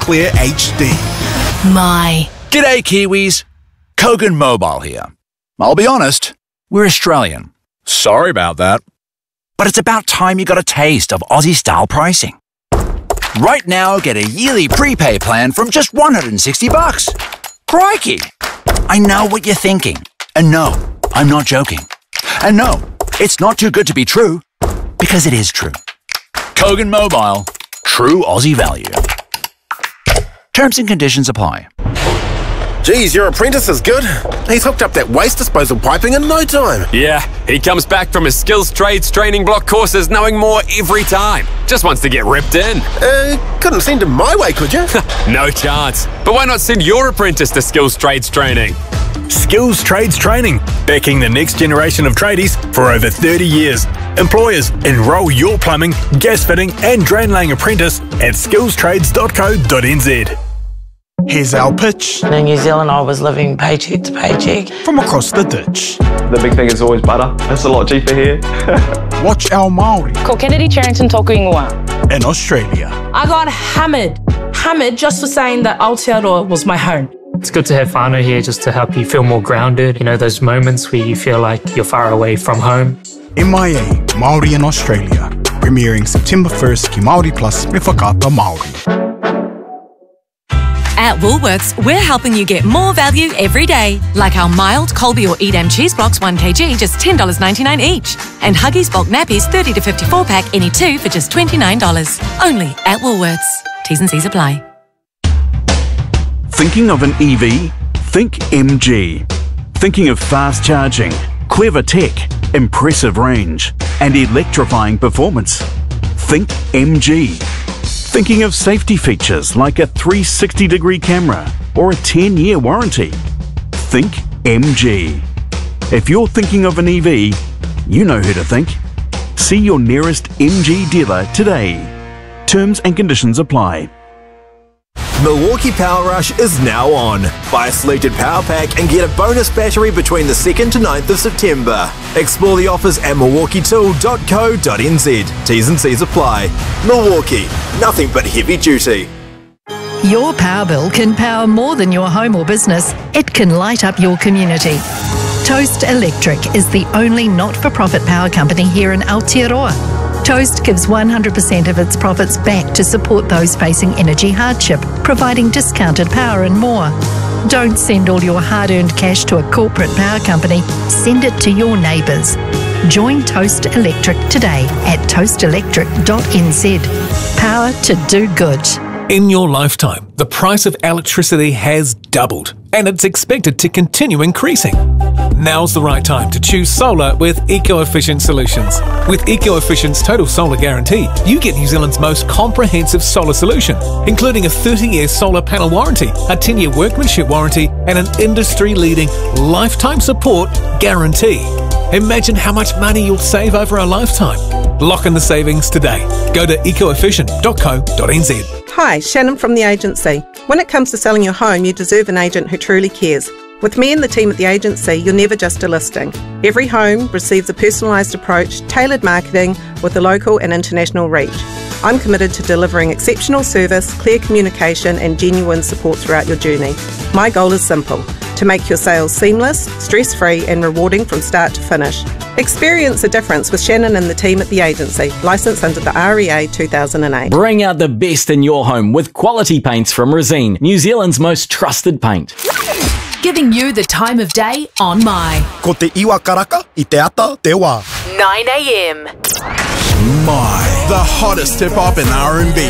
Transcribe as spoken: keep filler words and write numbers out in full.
Clear H D. My. G'day Kiwis, Kogan Mobile here. I'll be honest, we're Australian. Sorry about that. But it's about time you got a taste of Aussie-style pricing. Right now, get a yearly prepay plan from just one hundred sixty bucks. Crikey! I know what you're thinking. And no, I'm not joking. And no, it's not too good to be true, because it is true. Kogan Mobile, true Aussie value. Terms and conditions apply. Geez, your apprentice is good. He's hooked up that waste disposal piping in no time. Yeah, he comes back from his skills trades training block courses knowing more every time. Just wants to get ripped in. Uh, couldn't send him my way, could you? No chance. But why not send your apprentice to skills trades training? Skills Trades Training, backing the next generation of tradies for over thirty years. Employers, enrol your plumbing, gas fitting and drain laying apprentice at skills trades dot co dot n z. Here's our pitch In New Zealand, I was living paycheck to paycheck. from across the ditch. The big thing is always butter. It's a lot cheaper here. Watch our Māori Ko Kennedy Charrington tōku ingoa. in Australia. I got hammered. Hammered just for saying that Aotearoa was my home. It's good to have whānau here just to help you feel more grounded. You know, those moments where you feel like you're far away from home. M I A Māori in Australia, premiering September first ki Māori Plus me whakaata Māori. At Woolworths, we're helping you get more value every day. Like our mild Colby or Edam cheese blocks one kilogram, just ten dollars ninety-nine each. And Huggies bulk nappies thirty to fifty-four pack, any two for just twenty-nine dollars. Only at Woolworths. T's and C's apply. Thinking of an E V? Think M G. Thinking of fast charging, clever tech, impressive range, and electrifying performance? Think M G. Thinking of safety features like a three hundred sixty degree camera or a ten year warranty? Think M G. If you're thinking of an E V, you know who to think. See your nearest M G dealer today. Terms and conditions apply. Milwaukee Power Rush is now on. Buy a selected power pack and get a bonus battery between the second to ninth of September. Explore the offers at milwaukee tool dot co dot n z. T's and C's apply. Milwaukee, nothing but heavy duty. Your power bill can power more than your home or business. It can light up your community. Toast Electric is the only not-for-profit power company here in Aotearoa. Toast gives one hundred percent of its profits back to support those facing energy hardship, providing discounted power and more. Don't send all your hard-earned cash to a corporate power company. Send it to your neighbours. Join Toast Electric today at toast electric dot n z. Power to do good. In your lifetime, the price of electricity has doubled, and it's expected to continue increasing. Now's the right time to choose solar with Eco-Efficient Solutions. With Eco-Efficient's Total Solar Guarantee, you get New Zealand's most comprehensive solar solution, including a thirty year solar panel warranty, a ten year workmanship warranty, and an industry-leading lifetime support guarantee. Imagine how much money you'll save over a lifetime. Lock in the savings today. Go to eco efficient dot co dot n z. Hi, Shannon from the agency. When it comes to selling your home, you deserve an agent who truly cares. With me and the team at the agency, you're never just a listing. Every home receives a personalised approach, tailored marketing with a local and international reach. I'm committed to delivering exceptional service, clear communication and genuine support throughout your journey. My goal is simple: to make your sales seamless, stress-free and rewarding from start to finish. Experience the difference with Shannon and the team at the agency, licensed under the R E A two thousand eight. Bring out the best in your home with quality paints from Resene, New Zealand's most trusted paint. Giving you the time of day on My. Ko te iwa karaka, I te ata, te wā. nine a m. My, the hottest hip-hop and R and B.